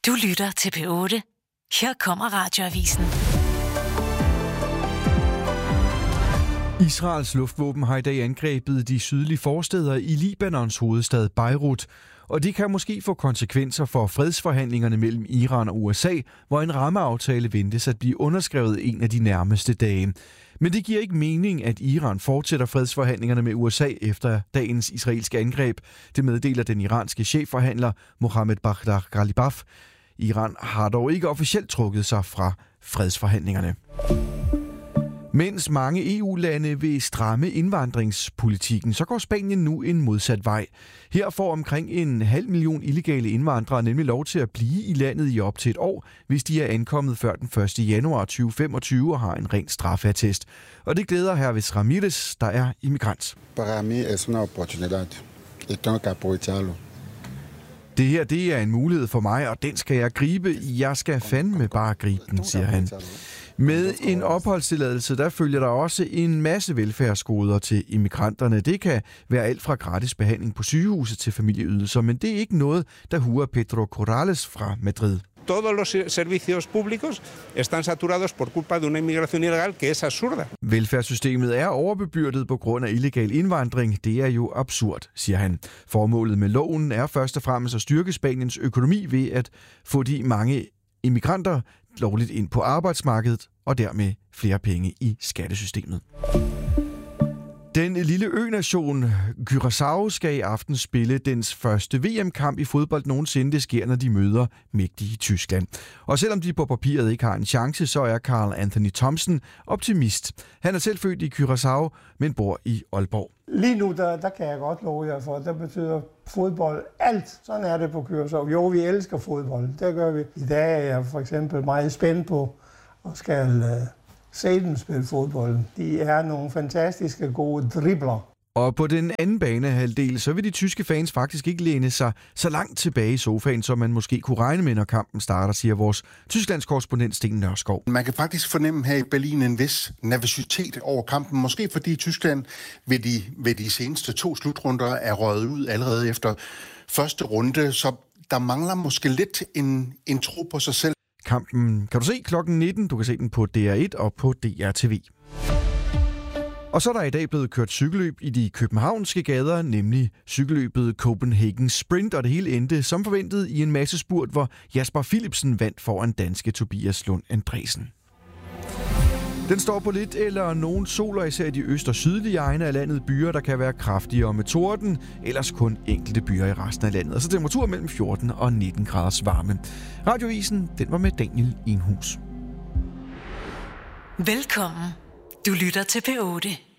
Du lytter til P8. Her kommer Radioavisen. Israels luftvåben har i dag angrebet de sydlige forstæder i Libanons hovedstad Beirut, og det kan måske få konsekvenser for fredsforhandlingerne mellem Iran og USA, hvor en rammeaftale ventes at blive underskrevet en af de nærmeste dage. Men det giver ikke mening, at Iran fortsætter fredsforhandlingerne med USA efter dagens israelske angreb. Det meddeler den iranske chefforhandler Mohammad Bagher Ghalibaf. Iran har dog ikke officielt trukket sig fra fredsforhandlingerne. Mens mange EU-lande vil stramme indvandringspolitikken, så går Spanien nu en modsat vej. Her får omkring 500.000 illegale indvandrere nemlig lov til at blive i landet i op til et år, hvis de er ankommet før den 1. januar 2025 og har en ren straffeattest. Og det glæder Hervis Ramirez, der er immigrant. Para mí es una oportunidad. Y tengo que aprovecharlo. Det her, det er en mulighed for mig, og den skal jeg gribe. Jeg skal fandme bare gribe den, siger han. Med en opholdstilladelse, der følger der også en masse velfærdsgoder til immigranterne. Det kan være alt fra gratis behandling på sygehuset til familieydelser, men det er ikke noget, der huer Pedro Corrales fra Madrid. Todos los servicios públicos están saturados por culpa de una inmigración ilegal que es absurda. Velfærdssystemet er overbebyrdet på grund af illegal indvandring. Det er jo absurd, siger han. Formålet med loven er først og fremmest at styrke Spaniens økonomi ved at få de mange immigranter lovligt ind på arbejdsmarkedet og dermed flere penge i skattesystemet. Den lille ø-nation Curaçao skal i aften spille dens første VM-kamp i fodbold nogensinde. Det sker, når de møder mægtige Tyskland. Og selvom de på papiret ikke har en chance, så er Carl Anthony Thompson optimist. Han er selv født i Curaçao, men bor i Aalborg. Lige nu, der kan jeg godt love jer for, der betyder fodbold alt. Sådan er det på Curaçao. Jo, vi elsker fodbold. Det gør vi. I dag er jeg for eksempel meget spændt på og skal se dem spille fodbold. De er nogle fantastiske gode dribler. Og på den anden banehalvdel, så vil de tyske fans faktisk ikke læne sig så langt tilbage i sofaen, som man måske kunne regne med, når kampen starter, siger vores Tysklands korrespondent Sten Nørskov. Man kan faktisk fornemme her i Berlin en vis nervøsitet over kampen. Måske fordi Tyskland ved de seneste 2 slutrunder er røget ud allerede efter første runde, så der mangler måske lidt en tro på sig selv. Kampen kan du se klokken 19. Du kan se den på DR1 og på DRTV. Og så er der i dag blevet kørt cykelløb i de københavnske gader, nemlig cykelløbet Copenhagen Sprint, og det hele endte som forventet i en masse spurt, hvor Jasper Philipsen vandt foran danske Tobias Lund Andresen. Den står på lidt eller nogen sol, og især i de øst- og sydlige egne af landet byer, der kan være kraftigere med torden, ellers kun enkelte byer i resten af landet. Og så temperatur mellem 14 og 19 graders varme. Radioavisen, den var med Daniel Enhus. Velkommen. Du lytter til P8.